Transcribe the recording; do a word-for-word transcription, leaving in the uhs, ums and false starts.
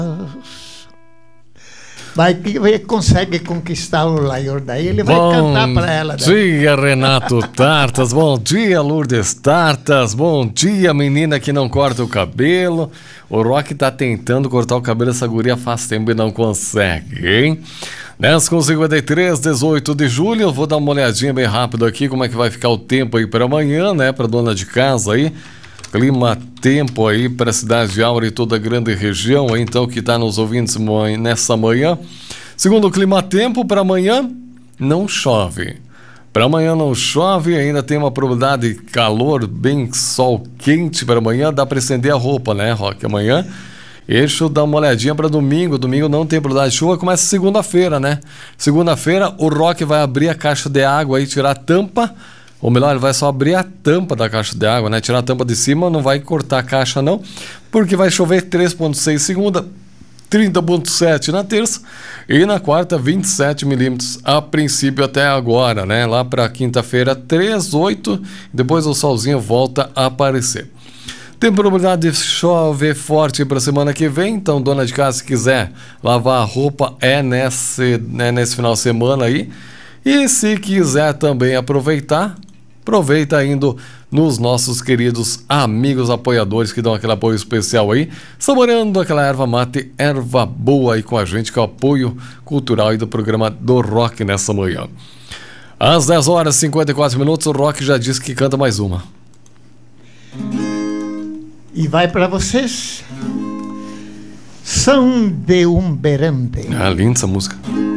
Vai que ele consegue conquistar o Laior, daí ele vai Bom cantar para ela. Bom dia, Renato Tartas. Bom dia, Lourdes Tartas. Bom dia, menina que não corta o cabelo. O Rock tá tentando cortar o cabelo dessa guria faz tempo e não consegue, hein? dez com cinquenta e três, dezoito de julho. Eu vou dar uma olhadinha bem rápido aqui como é que vai ficar o tempo aí para amanhã, né? Para dona de casa aí. Clima tempo aí para a cidade de Aura e toda a grande região, aí, então, que está nos ouvindo nessa manhã. Segundo o clima tempo, para amanhã não chove. Para amanhã não chove, ainda tem uma probabilidade de calor, bem sol quente para amanhã. Dá para estender a roupa, né, Rock? Amanhã, deixa eu dar uma olhadinha para domingo. Domingo não tem probabilidade de chuva, começa segunda-feira, né? Segunda-feira o Rock vai abrir a caixa de água e tirar a tampa. Ou melhor, ele vai só abrir a tampa da caixa de água, né? Tirar a tampa de cima, não vai cortar a caixa não, porque vai chover três vírgula seis segunda, trinta vírgula sete na terça e na quarta vinte e sete milímetros a princípio até agora, né? Lá para quinta-feira três vírgula oito, depois o solzinho volta a aparecer. Tem probabilidade de chover forte para a semana que vem, então dona de casa, se quiser lavar a roupa é nesse, né, nesse final de semana aí. E se quiser também aproveitar, aproveita indo nos nossos queridos amigos apoiadores que dão aquele apoio especial aí, saboreando aquela erva mate, erva boa aí com a gente, que é o apoio cultural aí do programa do Rock nessa manhã. Às dez horas e cinquenta e quatro minutos, o Rock já disse que canta mais uma. E vai para vocês, São de Umberande. Ah, linda essa música.